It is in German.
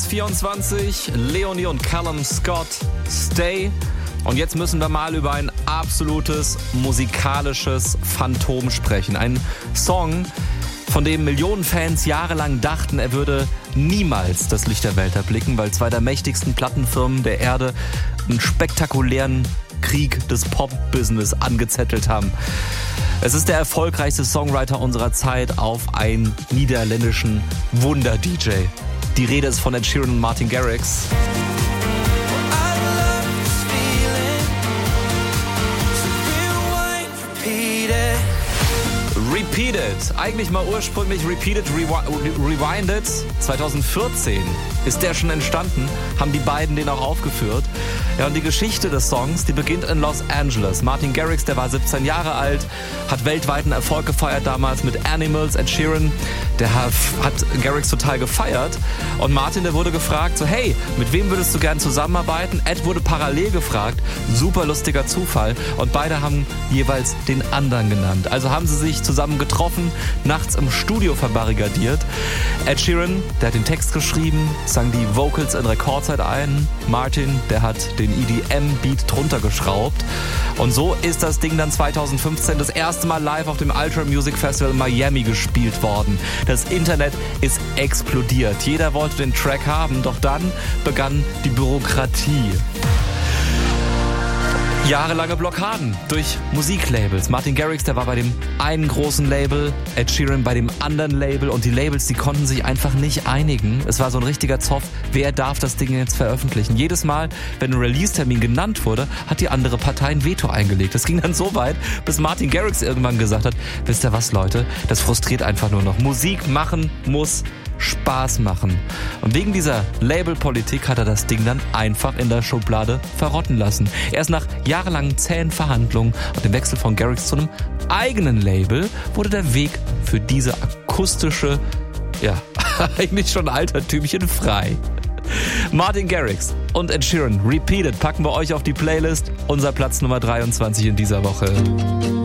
24, Leonie und Callum Scott, Stay. Und jetzt müssen wir mal über ein absolutes musikalisches Phantom sprechen. Ein Song, von dem Millionen Fans jahrelang dachten, er würde niemals das Licht der Welt erblicken, weil zwei der mächtigsten Plattenfirmen der Erde einen spektakulären Krieg des Pop-Business angezettelt haben. Es ist der erfolgreichste Songwriter unserer Zeit auf einen niederländischen Wunder-DJ. Die Rede ist von Ed Sheeran und Martin Garrix. Repeated, eigentlich mal ursprünglich Repeated, Rewinded. 2014 ist der schon entstanden, haben die beiden den auch aufgeführt. Ja, und die Geschichte des Songs, die beginnt in Los Angeles. Martin Garrix, der war 17 Jahre alt, hat weltweiten Erfolg gefeiert damals mit Animals. Ed Sheeran, der hat Garrix total gefeiert. Und Martin, der wurde gefragt, so hey, mit wem würdest du gern zusammenarbeiten? Ed wurde parallel gefragt, super lustiger Zufall. Und beide haben jeweils den anderen genannt. Also haben sie sich zusammen getroffen, nachts im Studio verbarrikadiert. Ed Sheeran, der hat den Text geschrieben, sang die Vocals in Rekordzeit ein. Martin, der hat den EDM-Beat drunter geschraubt. Und so ist das Ding dann 2015 das erste Mal live auf dem Ultra Music Festival in Miami gespielt worden. Das Internet ist explodiert. Jeder wollte den Track haben, doch dann begann die Bürokratie. Jahrelange Blockaden durch Musiklabels. Martin Garrix, der war bei dem einen großen Label, Ed Sheeran bei dem anderen Label und die Labels, die konnten sich einfach nicht einigen. Es war so ein richtiger Zoff, wer darf das Ding jetzt veröffentlichen? Jedes Mal, wenn ein Release-Termin genannt wurde, hat die andere Partei ein Veto eingelegt. Das ging dann so weit, bis Martin Garrix irgendwann gesagt hat, wisst ihr was, Leute, das frustriert einfach nur noch. Musik machen muss Spaß machen. Und wegen dieser Labelpolitik hat er das Ding dann einfach in der Schublade verrotten lassen. Erst nach jahrelangen zähen Verhandlungen und dem Wechsel von Garrix zu einem eigenen Label wurde der Weg für diese akustische, eigentlich schon Altertümchen frei. Martin Garrix und Ed Sheeran, Repeated, packen wir euch auf die Playlist. Unser Platz Nummer 23 in dieser Woche.